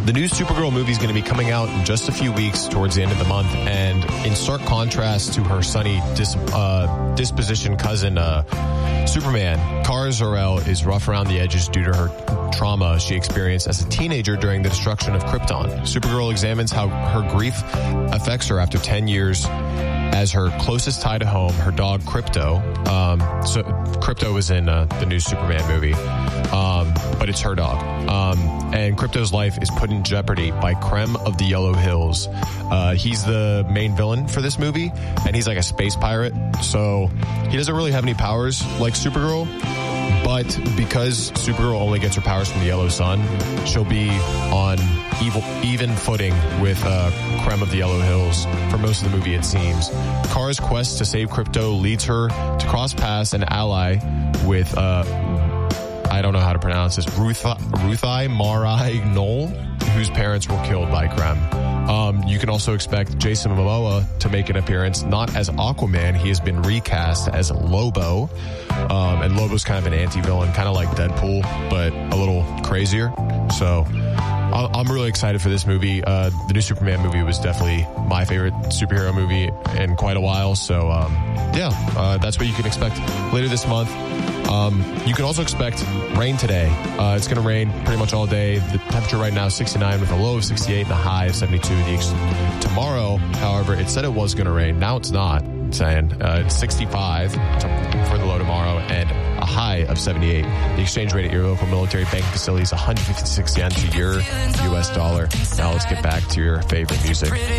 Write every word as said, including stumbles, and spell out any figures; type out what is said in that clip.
the new Supergirl movie is going to be coming out in just a few weeks towards the end of the month. And in stark contrast to her sunny dis, uh, disposition cousin, uh, Superman, Kara Zor-El is rough around the edges due to her trauma she experienced as a teenager during the destruction of Krypton. Supergirl examines how her grief affects her after ten years as her closest tie to home, her dog Krypto. Um, so Krypto was in uh, the new Superman movie, um, but it's her dog. Um, and Krypto's life is put in jeopardy by Krem of the Yellow Hills. Uh, he's the main villain for this movie, and he's like a space pirate. So he doesn't really have any powers like Supergirl. But because Supergirl only gets her powers from the yellow sun, she'll be on evil, even footing with uh, Krem of the Yellow Hills for most of the movie, it seems. Kara's quest to save Krypto leads her to cross paths and ally with, uh, I don't know how to pronounce this, Ruthai, Ruthai Marai Knoll, whose parents were killed by Krem. Um, you can also expect Jason Momoa to make an appearance, not as Aquaman. He has been recast as Lobo. Um, and Lobo's kind of an anti-villain, kind of like Deadpool, but a little crazier. So I'm really excited for this movie. Uh, the new Superman movie was definitely my favorite superhero movie in quite a while. So, um, yeah, uh, that's what you can expect later this month. Um, you can also expect rain today. Uh, it's going to rain pretty much all day. The temperature right now is sixty-nine with a low of sixty-eight and a high of seventy-two. The ex- tomorrow, however, it said it was going to rain. Now it's not. It's saying uh, it's sixty-five to, for the low tomorrow and a high of seventy-eight. The exchange rate at your local military bank facility is one hundred fifty-six yen to your U S dollar. Now let's get back to your favorite music.